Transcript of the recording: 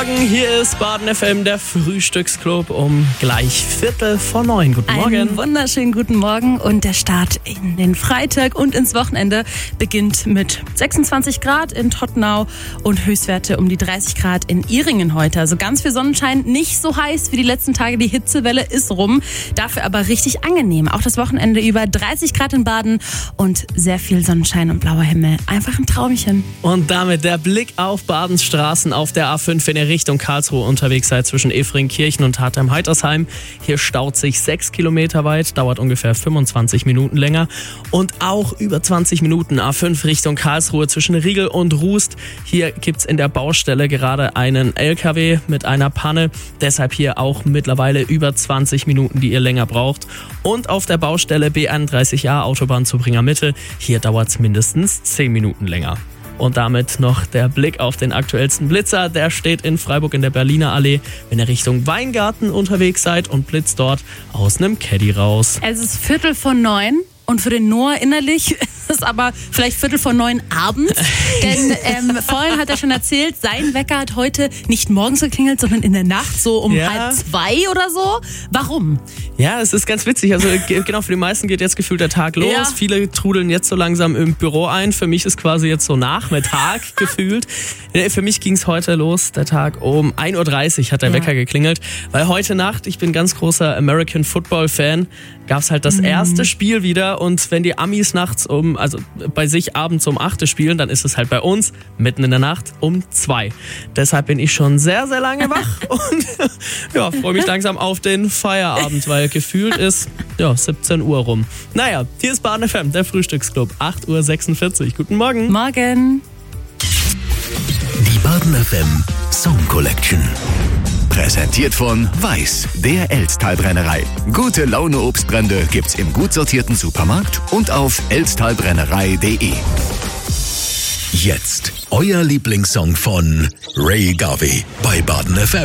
Morgen, hier ist Baden FM, der Frühstücksclub um gleich 8:45. Guten Morgen. Einen wunderschönen guten Morgen und der Start in den Freitag und ins Wochenende beginnt mit 26 Grad in Tottenau und Höchstwerte um die 30 Grad in Ihringen heute. Also ganz viel Sonnenschein, nicht so heiß wie die letzten Tage, die Hitzewelle ist rum, dafür aber richtig angenehm. Auch das Wochenende über 30 Grad in Baden und sehr viel Sonnenschein und blauer Himmel. Einfach ein Traumchen. Und damit der Blick auf Badens Straßen auf der A5, wenn ihr Richtung Karlsruhe unterwegs seid, zwischen Efringkirchen und Hartheim-Heitersheim. Hier staut sich 6 Kilometer weit, dauert ungefähr 25 Minuten länger. Und auch über 20 Minuten A5 Richtung Karlsruhe zwischen Riegel und Rust. Hier gibt's in der Baustelle gerade einen LKW mit einer Panne. Deshalb hier auch mittlerweile über 20 Minuten, die ihr länger braucht. Und auf der Baustelle B31A Autobahn zu Bringer Mitte. Hier dauert's mindestens 10 Minuten länger. Und damit noch der Blick auf den aktuellsten Blitzer. Der steht in Freiburg in der Berliner Allee, wenn ihr Richtung Weingarten unterwegs seid und blitzt dort aus einem Caddy raus. Es ist 8:45 und für den Noah innerlich ist es aber vielleicht 8:45 abends. Denn vorhin hat er schon erzählt, sein Wecker hat heute nicht morgens geklingelt, sondern in der Nacht, so um 1:30 oder so. Warum? Ja, es ist ganz witzig. Also genau, für die meisten geht jetzt gefühlt der Tag los. Ja. Viele trudeln jetzt so langsam im Büro ein. Für mich ist quasi jetzt so Nachmittag gefühlt. Für mich ging es heute los, der Tag um 1:30 Uhr hat der Wecker geklingelt. Weil heute Nacht, ich bin ganz großer American Football Fan, gab es halt das erste Spiel wieder. Und wenn die Amis nachts also bei sich abends um 8 Uhr spielen, dann ist es halt bei uns mitten in der Nacht um 2. Deshalb bin ich schon sehr, sehr lange wach und ja, freue mich langsam auf den Feierabend, weil gefühlt ist 17 Uhr rum. Naja, hier ist Baden FM, der Frühstücksclub, 8:46 Uhr. Guten Morgen. Morgen. Die Baden FM Song Collection. Präsentiert von Weiß, der Elsttalbrennerei. Gute Laune Obstbrände gibt's im gut sortierten Supermarkt und auf elsttalbrennerei.de. Jetzt euer Lieblingssong von Ray Garvey bei Baden FM.